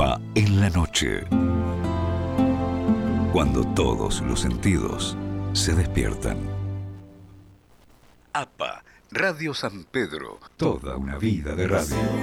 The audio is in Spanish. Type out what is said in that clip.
APA en la noche. Cuando todos los sentidos se despiertan. APA, Radio San Pedro, toda una vida de radio.